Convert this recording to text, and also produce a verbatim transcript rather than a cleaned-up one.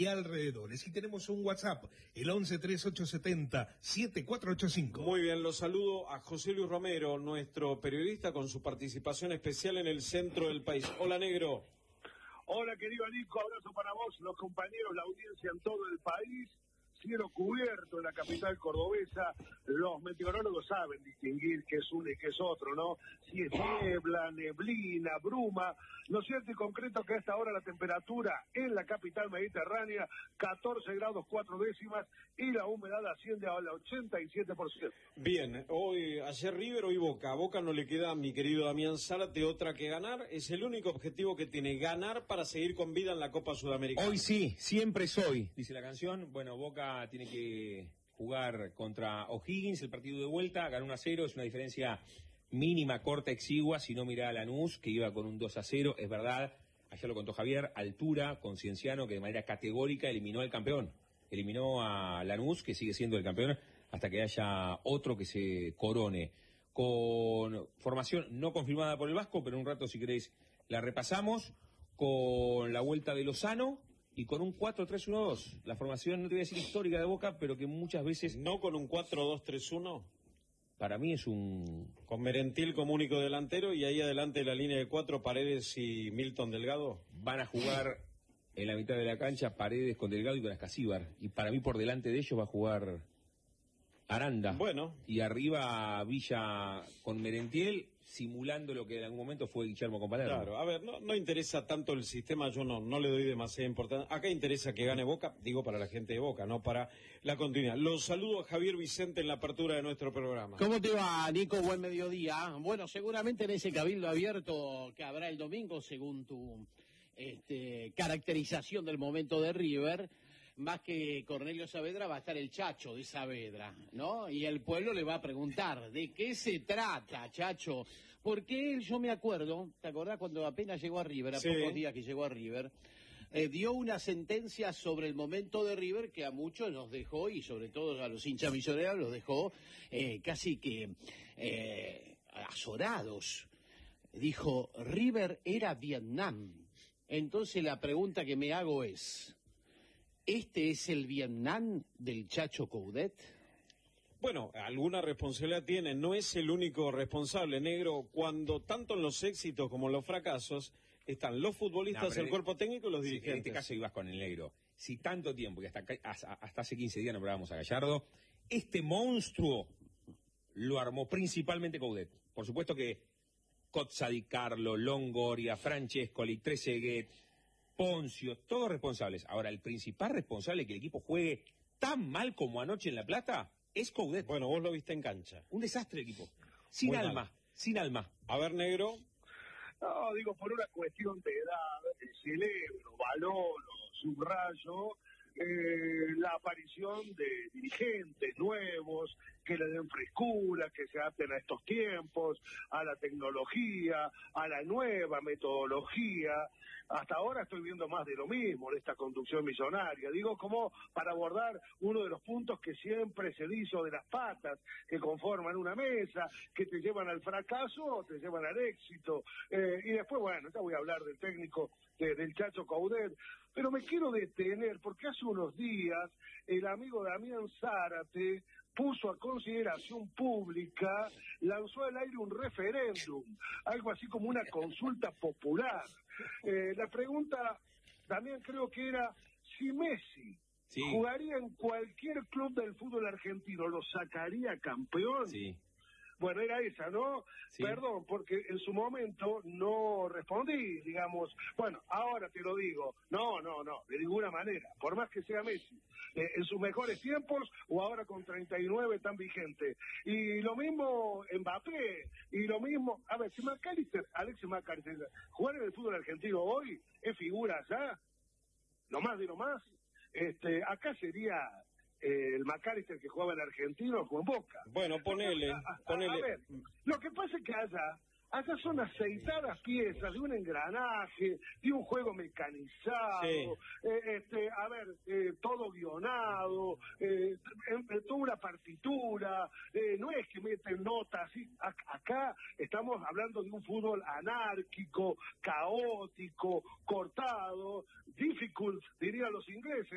y alrededores. Y tenemos un WhatsApp, el once treinta y ocho setenta setenta y cuatro ochenta y cinco. Muy bien, los saludo a José Luis Romero, nuestro periodista, con su participación especial en el centro del país. Hola, negro. Hola, querido Nico, abrazo para vos, los compañeros, la audiencia en todo el país. Cielo cubierto en la capital cordobesa. Los meteorólogos saben distinguir qué es uno y qué es otro, ¿no? Si es niebla, neblina, bruma. Lo cierto y concreto que a esta hora la temperatura en la capital mediterránea, catorce grados cuatro décimas, y la humedad asciende al ochenta y siete por ciento. Bien, hoy, ayer River, hoy Boca. A Boca no le queda, mi querido Damián Zárate, otra que ganar. Es el único objetivo que tiene, ganar para seguir con vida en la Copa Sudamericana. Hoy sí, siempre soy, dice la canción. Bueno, Boca tiene que jugar contra O'Higgins el partido de vuelta, ganó uno a cero, es una diferencia mínima, corta, exigua. Si no, mirá a Lanús, que iba con un dos a cero, es verdad, ayer lo contó Javier, altura con Cienciano, que de manera categórica eliminó al campeón, eliminó a Lanús, que sigue siendo el campeón, hasta que haya otro que se corone. Con formación no confirmada por el Vasco, pero en un rato, si queréis, la repasamos, con la vuelta de Lozano, y con un cuatro tres uno dos, la formación, no te voy a decir histórica de Boca, pero que muchas veces... ¿No con un cuatro dos tres uno? Para mí es un... Con Merentiel como único delantero, y ahí adelante de la línea de cuatro, Paredes y Milton Delgado. Van a jugar en la mitad de la cancha Paredes con Delgado y con Ascasíbar, y para mí por delante de ellos va a jugar Aranda. Bueno. Y arriba Villa con Merentiel, simulando lo que en algún momento fue Guillermo con Palermo. Claro, a ver, no, no interesa tanto el sistema, yo no, no le doy demasiada importancia. Acá interesa que gane Boca, digo para la gente de Boca, no para la continuidad. Los saludo a Javier Vicente en la apertura de nuestro programa. ¿Cómo te va, Nico? Buen mediodía. Bueno, seguramente en ese cabildo abierto que habrá el domingo, según tu este, caracterización del momento de River, más que Cornelio Saavedra va a estar el Chacho de Saavedra, ¿no? Y el pueblo le va a preguntar, ¿de qué se trata, Chacho? Porque él, yo me acuerdo, ¿te acordás cuando apenas llegó a River, a sí. pocos días que llegó a River, eh, dio una sentencia sobre el momento de River que a muchos nos dejó, y sobre todo a los hinchas milloneros los dejó eh, casi que eh, azorados. Dijo, River era Vietnam. Entonces la pregunta que me hago es... ¿este es el Vietnam del Chacho Coudet? Bueno, alguna responsabilidad tiene, no es el único responsable, negro, cuando tanto en los éxitos como en los fracasos están los futbolistas, no, el cuerpo técnico y los dirigentes. En este caso ibas con el negro. Si tanto tiempo, y hasta, hasta, hasta hace quince días nombrábamos a Gallardo, este monstruo lo armó principalmente Coudet. Por supuesto que Cozza Di Carlo, Longoria, Francescoli, Trezeguet, Poncio, todos responsables. Ahora, el principal responsable de que el equipo juegue tan mal como anoche en La Plata es Coudet. Bueno, vos lo viste en cancha. Un desastre el equipo. Sin Muy alma, mal. sin alma. A ver, negro. No, digo, por una cuestión de edad, celebro, valoro, subrayo eh, la aparición de dirigentes nuevos que le den frescura, que se adapten a estos tiempos, a la tecnología, a la nueva metodología. Hasta ahora estoy viendo más de lo mismo en esta conducción millonaria. Digo, como para abordar uno de los puntos que siempre se hizo de las patas que conforman una mesa, que te llevan al fracaso o te llevan al éxito. Eh, y después, bueno, ya voy a hablar del técnico, de, del Chacho Coudet. Pero me quiero detener porque hace unos días el amigo Damián Zárate puso a consideración pública, lanzó al aire un referéndum, algo así como una consulta popular. Eh, la pregunta también creo que era si Messi sí. jugaría en cualquier club del fútbol argentino, ¿lo sacaría campeón? Sí. Bueno, era esa, ¿no? Sí. Perdón, porque en su momento no respondí, digamos. Bueno, ahora te lo digo. No, no, no, de ninguna manera. Por más que sea Messi. Eh, en sus mejores tiempos o ahora con treinta y nueve tan vigente. Y lo mismo Mbappé. Y lo mismo... A ver, si McAllister, Alexis McAllister, jugar en el fútbol argentino hoy es figura ya. No más de lo más. Este, acá sería... Eh, el McAllister que jugaba en Argentino jugó en Boca. Bueno, ponele, a, a, ponele. A ver, lo que pasa es que allá, allá son aceitadas piezas de un engranaje, de un juego mecanizado, sí. eh, este, a ver, eh, todo guionado, eh, eh, toda una partitura, eh, no es que meten notas así. Acá estamos hablando de un fútbol anárquico, caótico, cortado, difficult, dirían los ingleses.